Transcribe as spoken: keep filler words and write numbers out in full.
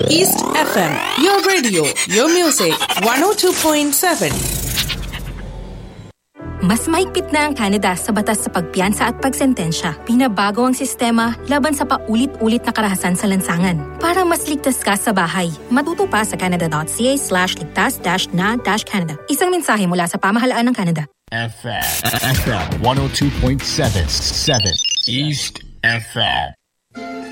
East F M, your radio, your music, one oh two point seven. Mas maigpit na ang Canada sa batas sa pagpiyansa at pagsentensya. Pinabago ang sistema laban sa paulit-ulit na karahasan sa lansangan. Para mas ligtas ka sa bahay, matuto pa sa canada.ca slash ligtas dash na dash Canada. Isang mensahe mula sa pamahalaan ng Canada. F M. F M one oh two point seven. seven. East F M.